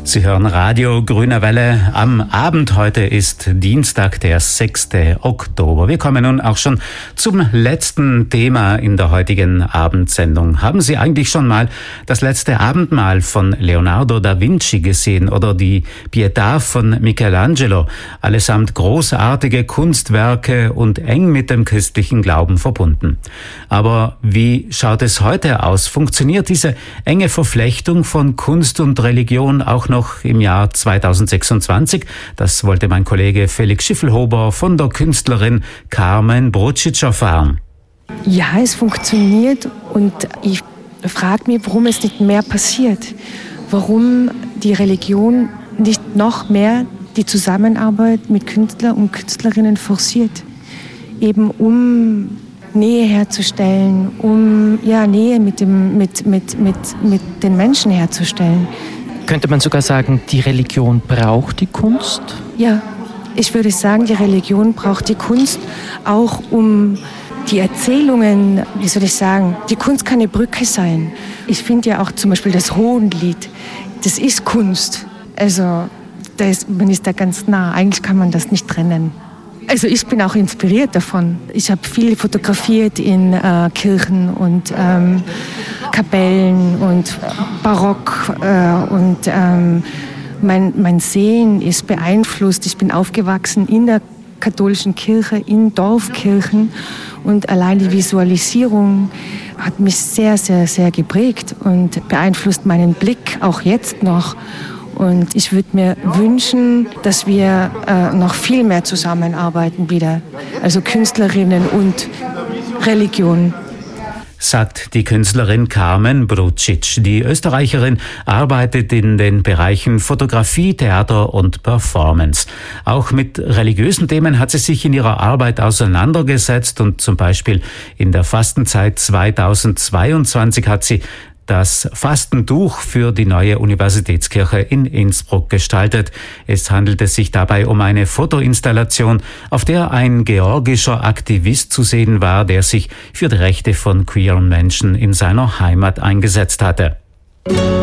Sie hören Radio Grüne Welle am Abend. Heute ist Dienstag, der 6. Oktober. Wir kommen nun auch schon zum letzten Thema in der heutigen Abendsendung. Haben Sie eigentlich schon mal das letzte Abendmahl von Leonardo da Vinci gesehen oder die Pietà von Michelangelo? Allesamt großartige Kunstwerke und eng mit dem christlichen Glauben verbunden. Aber wie schaut es heute aus? Funktioniert diese enge Verflechtung von Kunst und Religion auch noch im Jahr 2026? Das wollte mein Kollege Felix Schiffelhuber von der Künstlerin Carmen Brucic erfahren. Ja, es funktioniert und ich frage mich, warum es nicht mehr passiert. Warum die Religion nicht noch mehr die Zusammenarbeit mit Künstlern und Künstlerinnen forciert. Eben um Nähe herzustellen, um Nähe mit den Menschen herzustellen. Könnte man sogar sagen, die Religion braucht die Kunst? Ja, ich würde sagen, die Religion braucht die Kunst auch um die Erzählungen, die Kunst kann eine Brücke sein. Ich finde ja auch zum Beispiel das Hohenlied, das ist Kunst. Also man ist da ganz nah, eigentlich kann man das nicht trennen. Also ich bin auch inspiriert davon. Ich habe viel fotografiert in Kirchen und Kapellen und Barock mein Sehen ist beeinflusst. Ich bin aufgewachsen in der katholischen Kirche, in Dorfkirchen und allein die Visualisierung hat mich sehr, sehr, sehr geprägt und beeinflusst meinen Blick auch jetzt noch. Und ich würde mir wünschen, dass wir noch viel mehr zusammenarbeiten wieder. Also Künstlerinnen und Religion. Sagt die Künstlerin Carmen Brucic. Die Österreicherin arbeitet in den Bereichen Fotografie, Theater und Performance. Auch mit religiösen Themen hat sie sich in ihrer Arbeit auseinandergesetzt und zum Beispiel in der Fastenzeit 2022 hat sie das Fastentuch für die neue Universitätskirche in Innsbruck gestaltet. Es handelte sich dabei um eine Fotoinstallation, auf der ein georgischer Aktivist zu sehen war, der sich für die Rechte von queeren Menschen in seiner Heimat eingesetzt hatte.